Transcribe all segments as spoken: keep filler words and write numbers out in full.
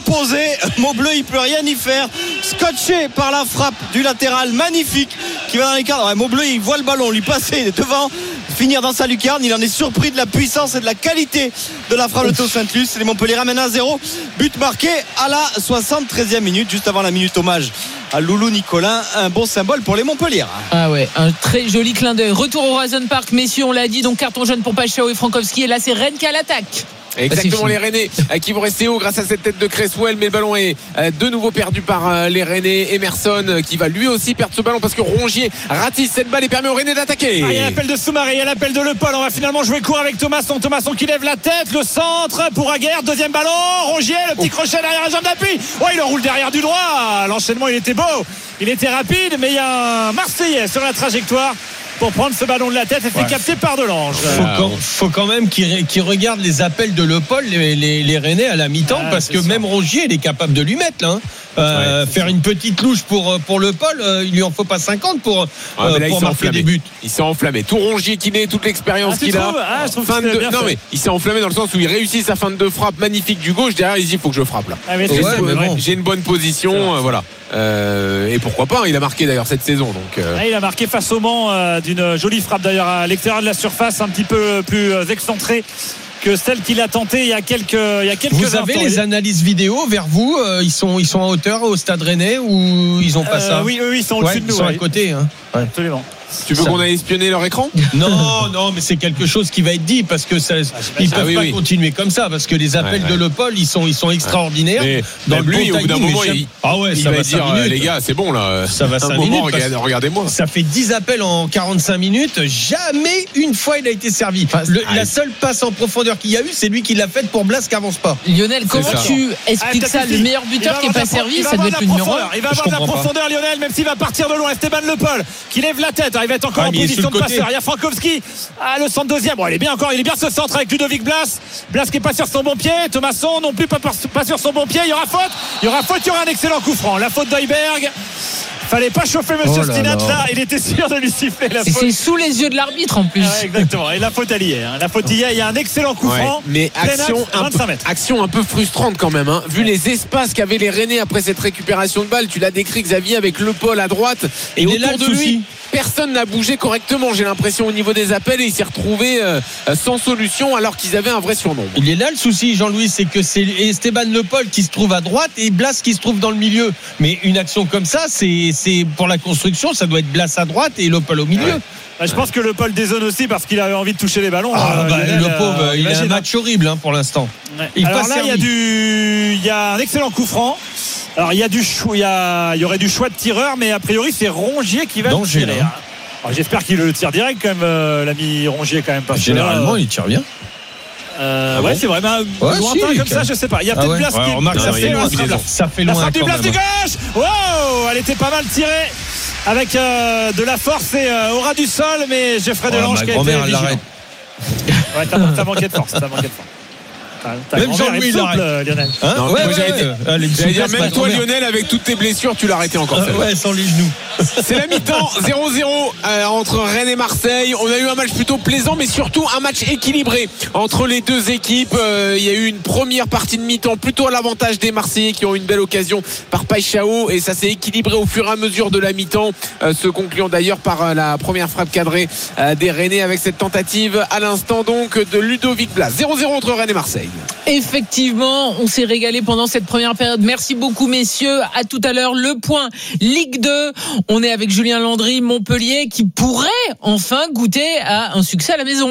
posé. Maubleu, il peut rien y faire. Scotché par la frappe du latéral magnifique qui va dans les cadres. Ouais, Maubleu, il voit le ballon lui passer devant, finir dans sa lucarne. Il en est surpris de la puissance et de la qualité de la frappe de Théo Sainte-Luce. Les Montpellier ramènent un zéro. But marqué à la soixante-treizième minute, juste avant la minute hommage à Loulou Nicolin. Un bon symbole pour les Montpellier. Ah ouais, un très joli clin d'œil. Retour au Horizon Park, messieurs, on l'a dit, donc carton jaune pour Pachao et Frankowski. Et là, c'est Rennes qui a l'attaque. Exactement, les Rennais qui vont rester haut grâce à cette tête de Cresswell, mais le ballon est de nouveau perdu par les Rennais. Emerson qui va lui aussi perdre ce ballon parce que Rongier ratisse cette balle et permet aux Rennais d'attaquer. Ah, il y a l'appel de Soumaré, il y a l'appel de Le Paul. On va finalement jouer court avec Thomasson. Thomasson qui lève la tête, le centre pour Aguerre, deuxième ballon. Rongier, le petit oh. crochet derrière la jambe d'appui. Oh, il le roule derrière du droit. L'enchaînement, il était beau, il était rapide, mais il y a un Marseillais sur la trajectoire pour prendre ce ballon de la tête et fait ouais. capter par Delange. Faut quand, faut quand même qu'il, qu'il regarde les appels de Le Paul, les, les, les Rennais à la mi-temps, ah, parce que sûr. Même Rongier, il est capable de lui mettre là. Hein. Euh, ouais, faire une petite louche pour, pour Le Paul, euh, il lui en faut pas cinquante pour, ouais, euh, là, pour marquer des buts. Il s'est enflammé. Tout Rongier qu'il est, toute l'expérience ah, qu'il a. Ah, je fin de, non, mais il s'est enflammé dans le sens où il réussit sa fin de frappe magnifique du gauche. Derrière, il dit il faut que je frappe là. Ah, mais ouais, mais bon. J'ai une bonne position. Euh, voilà. Euh, et pourquoi pas, il a marqué d'ailleurs cette saison. Donc, euh... ah, il a marqué face au Mans euh, d'une jolie frappe d'ailleurs à l'extérieur de la surface, un petit peu plus euh, excentrée que celle qu'il a tenté il y a quelques il y a quelques Vous avez instants. Les analyses vidéo vers vous, euh, ils sont ils sont en hauteur au Stade Rennais ou ils ont pas euh, ça? Oui, eux, ils sont au-dessus ouais, de nous. Ils sont ouais. à côté. Hein. Ouais. Absolument. Tu veux ça. Qu'on aille espionner leur écran? Non, non, mais c'est quelque chose qui va être dit parce que ça, ah, ils peuvent ah, oui, pas oui. continuer comme ça parce que les appels ouais, ouais. de Le Paul, ils sont, ils sont extraordinaires. Mais dans le lui, au bout d'un moment, il, ah ouais, il ça va, va dire minutes. Les gars, c'est bon là. Ça va cinq moment, minutes. Regardez, regardez-moi. Ça fait dix appels en quarante-cinq minutes. Jamais une fois il a été servi. Le, la seule passe en profondeur qu'il y a eu, c'est lui qui l'a faite pour Blas qui avance pas. Lionel, comment tu expliques ça? Le meilleur buteur qui n'est pas servi, ça doit être le numéro un. Il va avoir de la profondeur, Lionel, même s'il va partir de loin. Esteban Le Paul qui lève la tête. Il va être encore en position de passeur. Il y a Frankowski à le centre deuxième. Bon, il est bien encore, il est bien ce centre avec Ludovic Blas. Blas qui est pas sur son bon pied. Thomasson non plus pas, pas sur son bon pied. Il y aura faute. Il y aura faute. Il y aura un excellent coup franc. La faute d'Heuberg. Fallait pas chauffer Monsieur oh là Stinat là. là. Il était sûr de lui siffler la faute. C'est sous les yeux de l'arbitre en plus. Ah ouais, exactement. Et la faute elle y est. Hein. La faute y est. Il y a un excellent coup ouais, franc. Mais action un, peu, action un peu frustrante quand même. Hein. Vu ouais. les espaces qu'avaient les Rennais après cette récupération de balle, tu l'as décrit Xavier avec Le Paul à droite et, et autour de lui. Souci. Personne n'a bougé correctement, j'ai l'impression, au niveau des appels, et il s'est retrouvé euh, sans solution alors qu'ils avaient un vrai surnombre. Il est là le souci, Jean-Louis, c'est que c'est Esteban Le Paul qui se trouve à droite et Blas qui se trouve dans le milieu. Mais une action comme ça, c'est, c'est pour la construction, ça doit être Blas à droite et Le Paul au milieu. Ouais. Bah, je pense que Le Paul dézone aussi parce qu'il avait envie de toucher les ballons. Ah, euh, bah, Lionel, le pauvre, euh, il a un match horrible hein, pour l'instant. Ouais. Il Alors là, il y a du, il y a un excellent coup franc. Alors il y a du, il y a, il y aurait du choix de tireur, mais a priori c'est Rongier qui va Danger, tirer. Alors, j'espère qu'il le tire direct quand même, euh, l'ami Rongier quand même. Parce Généralement, que là, il tire bien. Euh, ah ouais, bon c'est vrai, mais ouais, lointain si, comme ça, je sais pas. Il y a ah peut-être ouais. Blas ouais, qui. Remarque, ça, fait loin, ça fait loin. La frappe du Blas du gauche. Wow, elle était pas mal tirée avec euh, de la force et euh, au ras du sol, mais Geoffrey oh, Delange qui a été vigilant. Ouais, t'as, t'as manqué de force, t'as manqué de force. T'as même Jean-Louis souple, Lionel. Hein non, ouais, moi, ouais, j'allais ouais, dire, ouais. j'allais dire même toi Lionel avec toutes tes blessures tu l'as arrêté encore euh, ouais sans les genoux. C'est la mi-temps zéro zéro euh, entre Rennes et Marseille. On a eu un match plutôt plaisant mais surtout un match équilibré entre les deux équipes. euh, Il y a eu une première partie de mi-temps plutôt à l'avantage des Marseillais qui ont eu une belle occasion par Paixão et ça s'est équilibré au fur et à mesure de la mi-temps, euh, se concluant d'ailleurs par euh, la première frappe cadrée euh, des Rennais avec cette tentative à l'instant donc de Ludovic Blas. zéro zéro entre Rennes et Marseille. Effectivement, on s'est régalé pendant cette première période. Merci beaucoup messieurs. À tout à l'heure. Le point Ligue deux. On est avec Julien Landry, Montpellier, qui pourrait enfin goûter à un succès à la maison.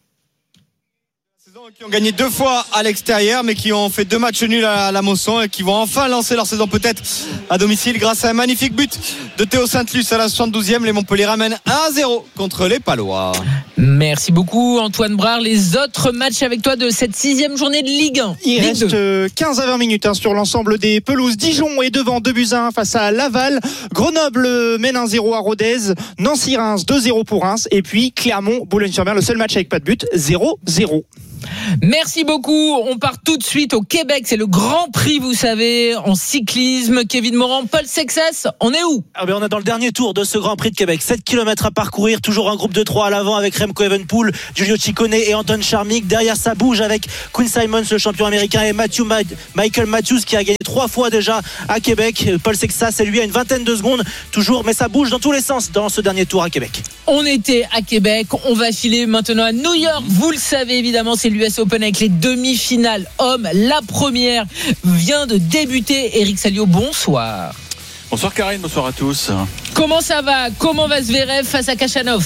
Qui ont gagné deux fois à l'extérieur mais qui ont fait deux matchs nuls à la Mosson et qui vont enfin lancer leur saison peut-être à domicile grâce à un magnifique but de Théo Sainte-Luce à la soixante-douzième. Les Montpellier ramènent un zéro contre les Palois. Merci beaucoup Antoine Brard. Les autres matchs avec toi de cette sixième journée de Ligue un. Il Ligue reste deux. quinze à vingt minutes hein, sur l'ensemble des pelouses. Dijon est devant deux buts à un face à Laval. Grenoble mène un zéro à Rodez. Nancy-Reims deux zéro pour Reims. Et puis Clermont-Boulogne-sur-Mer, le seul match avec pas de but, zéro zéro. Merci beaucoup. On part tout de suite au Québec. C'est le Grand Prix, vous savez, en cyclisme. Kevin Morand, Paul Sexas, on est où? Ah ben on est dans le dernier tour de ce Grand Prix de Québec. sept kilomètres à parcourir, toujours un groupe de trois à l'avant avec Remco Evenepoel, Giulio Ciccone et Anton Charmik. Derrière, ça bouge avec Quinn Simmons, le champion américain, et Matthew Ma- Michael Matthews qui a gagné trois fois déjà à Québec. Paul Sexas, c'est lui à une vingtaine de secondes toujours, mais ça bouge dans tous les sens dans ce dernier tour à Québec. On était à Québec, on va filer maintenant à New York. Vous le savez évidemment, c'est l'U S Open avec les demi-finales hommes. La première vient de débuter. Eric Salio, bonsoir. Bonsoir Karine, bonsoir à tous. Comment ça va? Comment va Zverev face à Khachanov?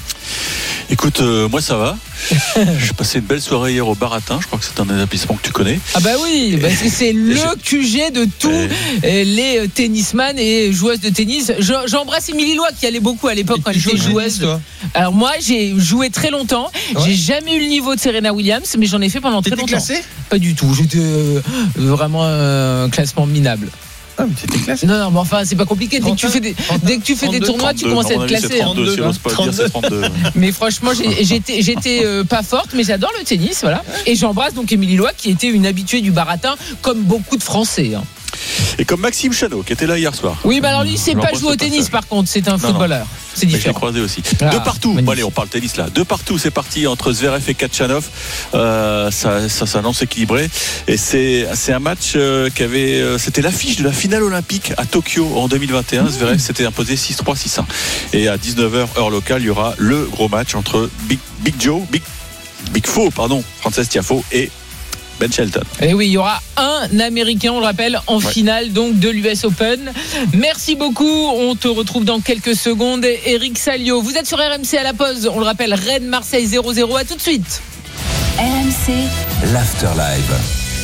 Écoute, euh, moi ça va. J'ai passé une belle soirée hier au Baratin. Je crois que c'est un établissement que tu connais. Ah bah oui, bah c'est, c'est le Q G de tous et... les tennisman et joueuses de tennis. J'embrasse Émilie Lois qui allait beaucoup à l'époque quand elle était joueuse. Tennis, Alors moi j'ai joué très longtemps. Ouais. J'ai jamais eu le niveau de Serena Williams, mais j'en ai fait pendant très longtemps. T'étais classé? Pas du tout. J'étais euh, vraiment un classement minable. Ah, mais t'étais classé. Non, non, mais enfin, c'est pas compliqué. Dès que tu fais des, dès que tu fais des tournois, tu commences à être classé. trente-deux, si on n'ose pas dire, c'est trente-deux. Mais franchement, j'ai, j'étais, j'étais euh, pas forte, mais j'adore le tennis, voilà. Et j'embrasse donc Émilie Lois, qui était une habituée du Baratin, comme beaucoup de Français. Hein. Et comme Maxime Chanot, qui était là hier soir. Oui, bah alors lui, il sait pas jouer au tennis, par contre. C'est un non, footballeur. Non. C'est différent. Je l'ai croisé aussi. Ah, de partout. Bon, allez, on parle tennis là. De partout, c'est parti entre Zverev et Khachanov. Euh, ça, ça s'annonce équilibré. Et c'est, c'est un match euh, qui avait. Euh, c'était l'affiche de la finale olympique à Tokyo en deux mille vingt et un. Mmh. Zverev s'était imposé six trois six un. Et à dix-neuf heures heure locale, il y aura le gros match entre Big, Big Joe, Big, Big Fo, pardon, Frances Tiafoe et Ben Shelton. Et oui, il y aura un Américain, on le rappelle, en ouais. finale donc de l'U S Open. Merci beaucoup. On te retrouve dans quelques secondes. Eric Salio, vous êtes sur R M C à la pause. On le rappelle, Rennes Marseille zéro zéro. À tout de suite. R M C, l'Afterlive.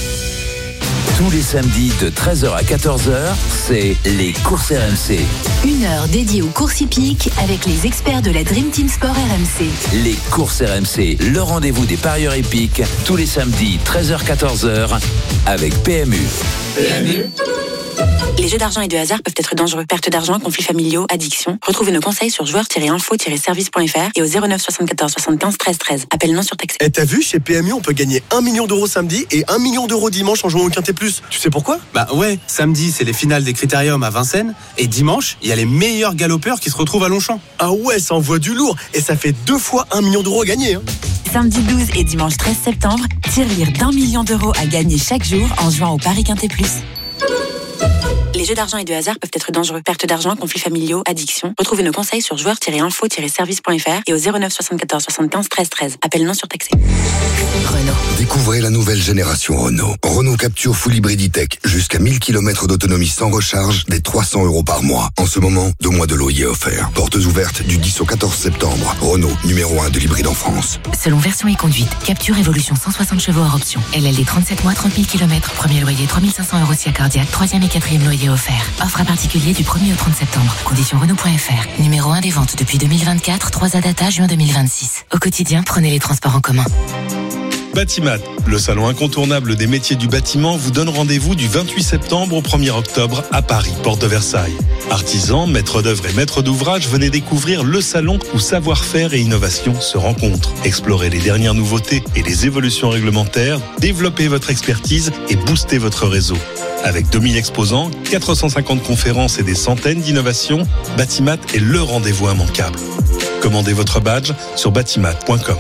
Tous les samedis de treize heures à quatorze heures, c'est les courses R M C. Une heure dédiée aux courses hippiques avec les experts de la Dream Team Sport R M C. Les courses R M C, le rendez-vous des parieurs hippiques, tous les samedis treize heures à quatorze heures avec P M U. P M U. Les jeux d'argent et de hasard peuvent être dangereux. Perte d'argent, conflits familiaux, addiction. Retrouvez nos conseils sur joueurs tiret info tiret service point f r et au zéro neuf soixante-quatorze soixante-quinze treize treize. Appel non surtaxé. Et t'as vu, chez P M U, on peut gagner un million d'euros samedi et un million d'euros dimanche en jouant au Quintet Plus. Tu sais pourquoi? Bah ouais, samedi, c'est les finales des Critériums à Vincennes. Et dimanche, il y a les meilleurs galopeurs qui se retrouvent à Longchamp. Ah ouais, ça envoie du lourd. Et ça fait deux fois un million d'euros à gagner. Hein. Samedi douze et dimanche treize septembre, tirelire d'un million d'euros à gagner chaque jour en jouant au Paris Quintet Plus. Les jeux d'argent et de hasard peuvent être dangereux. Perte d'argent, conflits familiaux, addiction. Retrouvez nos conseils sur joueurs tiret info tiret service point f r et au zéro neuf soixante-quatorze soixante-quinze treize treize. Appel non surtaxé. Renault. Découvrez la nouvelle génération Renault. Renault Capture Full Hybrid E-Tech. Jusqu'à mille kilomètres d'autonomie sans recharge, des trois cents euros par mois. En ce moment, deux mois de loyer offerts. Portes ouvertes du dix au quatorze septembre. Renault, numéro un de l'hybride en France. Selon version et conduite, Capture Evolution cent soixante chevaux hors option. L L D trente-sept mois, trente mille kilomètres. Premier loyer trois mille cinq cents euros si accordiaque. Troisième et quatrième loyer offert. Offre à particulier du premier au trente septembre. Conditions Renault point f r. Numéro un des ventes depuis deux mille vingt-quatre. trois A data juin deux mille vingt-six. Au quotidien, prenez les transports en commun. Batimat, le salon incontournable des métiers du bâtiment, vous donne rendez-vous du vingt-huit septembre au premier octobre à Paris, porte de Versailles. Artisans, maîtres d'œuvre et maîtres d'ouvrage, venez découvrir le salon où savoir-faire et innovation se rencontrent. Explorez les dernières nouveautés et les évolutions réglementaires, développez votre expertise et boostez votre réseau. Avec deux mille exposants, quatre cent cinquante conférences et des centaines d'innovations, Batimat est le rendez-vous immanquable. Commandez votre badge sur batimat point com.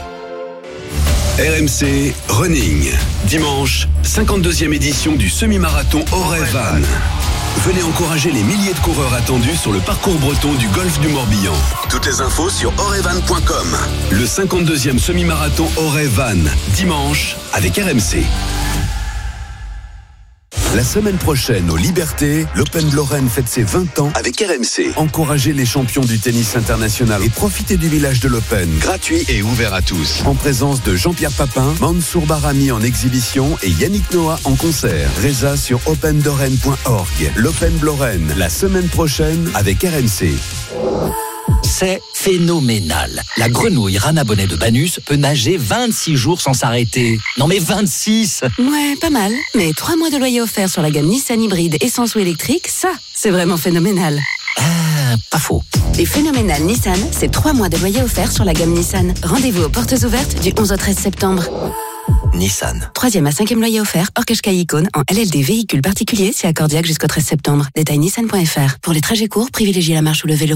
R M C Running. Dimanche, cinquante-deuxième édition du semi-marathon Auray-Vannes. Venez encourager les milliers de coureurs attendus sur le parcours breton du golfe du Morbihan. Toutes les infos sur auray-vannes point com. Le cinquante-deuxième semi-marathon Auray-Vannes. Dimanche, avec R M C. La semaine prochaine, aux Libertés, l'Open de Lorraine fête ses vingt ans avec R M C. Encouragez les champions du tennis international et profitez du village de l'Open. Gratuit et ouvert à tous. En présence de Jean-Pierre Papin, Mansour Barami en exhibition et Yannick Noah en concert. Résa sur open lorraine point org. L'Open de Lorraine, la semaine prochaine avec R M C. C'est phénoménal. La grenouille Rana Bonnet de Banus peut nager vingt-six jours sans s'arrêter. Non mais vingt-six! Ouais, pas mal. Mais trois mois de loyer offert sur la gamme Nissan hybride essence ou électrique, ça, c'est vraiment phénoménal. Ah, pas faux. Les phénoménales Nissan, c'est trois mois de loyer offert sur la gamme Nissan. Rendez-vous aux portes ouvertes du onze au treize septembre. Nissan. Troisième à cinquième loyer offert, hors Qashqai Icône, en L L D véhicule particulier, c'est accordiaque jusqu'au treize septembre. Détail nissan point f r. Pour les trajets courts, privilégiez la marche ou le vélo.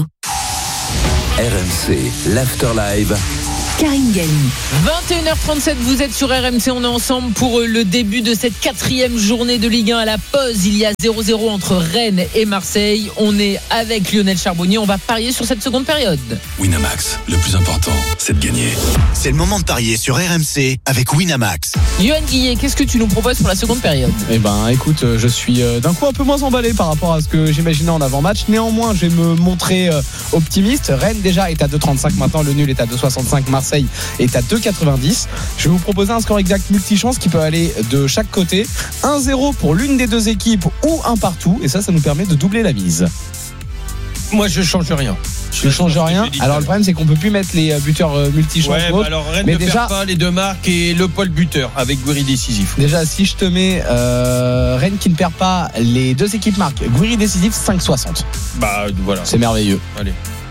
R M C, l'After Live. Karine Galli. vingt et une heures trente-sept, vous êtes sur R M C, on est ensemble pour le début de cette quatrième journée de Ligue un. À la pause, il y a zéro zéro entre Rennes et Marseille. On est avec Lionel Charbonnier, on va parier sur cette seconde période. Winamax, le plus important, c'est de gagner. C'est le moment de parier sur R M C avec Winamax. Yoann Guillet, qu'est-ce que tu nous proposes pour la seconde période ? Eh ben écoute, je suis d'un coup un peu moins emballé par rapport à ce que j'imaginais en avant-match. Néanmoins, je vais me montrer optimiste. Rennes déjà est à deux trente-cinq maintenant, le nul est à deux soixante-cinq, Marseille est à deux quatre-vingt-dix. Je vais vous proposer un score exact multichance qui peut aller de chaque côté. un zéro pour l'une des deux équipes ou un partout. Et ça, ça nous permet de doubler la mise. Moi, je change rien. Je ne change rien. Alors le problème, c'est qu'on peut plus mettre les buteurs multi-chances. Ouais, bah alors Rennes mais ne déjà perd pas les deux marques et le Paul buteur avec Gouiri décisif. Déjà, si je te mets euh, Rennes qui ne perd pas les deux équipes marques, Gouiri décisif cinq soixante. Bah voilà. C'est merveilleux. Allez.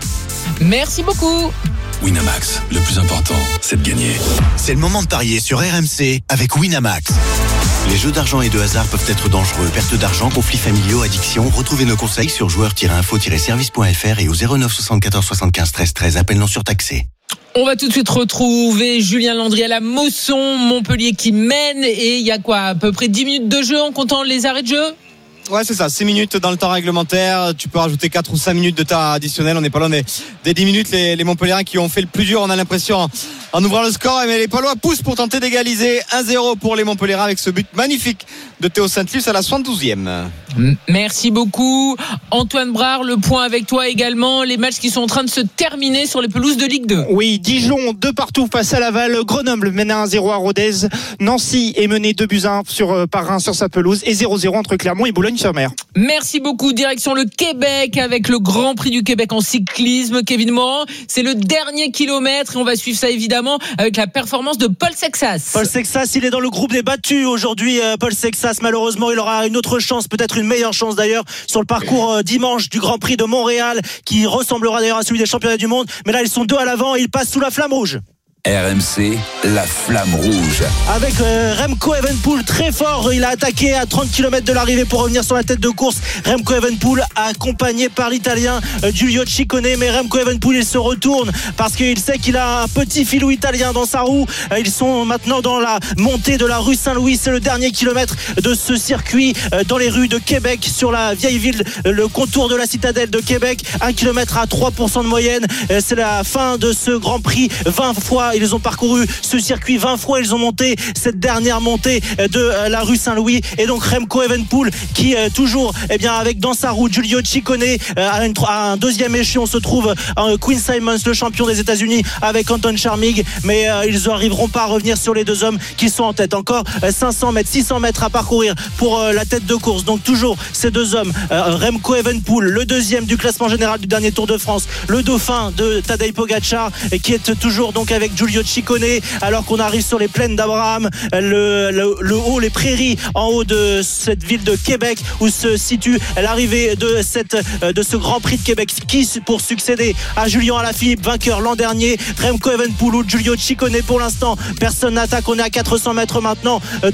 Merci beaucoup. Winamax, le plus important, c'est de gagner. C'est le moment de parier sur R M C avec Winamax. Les jeux d'argent et de hasard peuvent être dangereux. Perte d'argent, conflits familiaux, addiction. Retrouvez nos conseils sur joueurs tiret info tiret service point f r et au zéro neuf soixante-quatorze soixante-quinze treize treize. Appel non surtaxé. On va tout de suite retrouver Julien Landry à la Mosson, Montpellier qui mène. Et il y a quoi, à peu près dix minutes de jeu en comptant les arrêts de jeu ? Ouais, c'est ça, six minutes dans le temps réglementaire. Tu peux rajouter quatre ou cinq minutes de temps additionnel. On n'est pas loin des, des dix minutes. Les, les Montpelliérains qui ont fait le plus dur, on a l'impression, en, en ouvrant le score. Mais les Palois poussent pour tenter d'égaliser. un zéro pour les Montpelliérains avec ce but magnifique de Théo Saint-Luce à la soixante-douzième. Merci beaucoup. Antoine Brard, le point avec toi également. Les matchs qui sont en train de se terminer sur les pelouses de Ligue deux. Oui, Dijon, deux partout face à Laval. Grenoble mène à un zéro à Rodez. Nancy est mené deux buts à un sur, par Reims sur sa pelouse. Et zéro zéro entre Clermont et Boulogne-sur-Mer. Merci beaucoup. Direction le Québec avec le Grand Prix du Québec en cyclisme. Kevin Morand, c'est le dernier kilomètre et on va suivre ça évidemment avec la performance de Paul Sexas. Paul Sexas, il est dans le groupe des battus aujourd'hui. Paul Sexas, malheureusement, il aura une autre chance, peut-être une meilleure chance d'ailleurs, sur le parcours dimanche du Grand Prix de Montréal, qui ressemblera d'ailleurs à celui des championnats du monde. Mais là, ils sont deux à l'avant et ils passent sous la flamme rouge. R M C, la flamme rouge. Avec euh, Remco Evenepoel très fort, il a attaqué à trente kilomètres de l'arrivée pour revenir sur la tête de course. Remco Evenepoel accompagné par l'Italien euh, Giulio Ciccone, mais Remco Evenepoel il se retourne parce qu'il sait qu'il a un petit filou italien dans sa roue. Euh, ils sont maintenant dans la montée de la rue Saint-Louis, c'est le dernier kilomètre de ce circuit euh, dans les rues de Québec, sur la vieille ville, euh, le contour de la citadelle de Québec. Un kilomètre à trois pour cent de moyenne, euh, c'est la fin de ce Grand Prix. Vingt fois ils ont parcouru ce circuit, vingt fois ils ont monté cette dernière montée de la rue Saint-Louis. Et donc Remco Evenepoel qui toujours eh bien, avec dans sa roue Giulio Ciccone à, une, à un deuxième échelon se trouve euh, Quinn Simmons, le champion des États-Unis, avec Anton Charmig, mais euh, ils n'arriveront pas à revenir sur les deux hommes qui sont en tête. Encore euh, cinq cents mètres, six cents mètres à parcourir pour euh, la tête de course. Donc toujours ces deux hommes, euh, Remco Evenepoel, le deuxième du classement général du dernier Tour de France, le dauphin de Tadej Pogacar, qui est toujours donc avec Giulio Ciccone, alors qu'on arrive sur les plaines d'Abraham, le, le, le haut, les prairies en haut de cette ville de Québec où se situe l'arrivée de, cette, de ce Grand Prix de Québec, qui pour succéder à Julien Alaphilippe, vainqueur l'an dernier. Remco Evenepoel ou Giulio Ciccone, pour l'instant personne n'attaque, on est à quatre cents mètres maintenant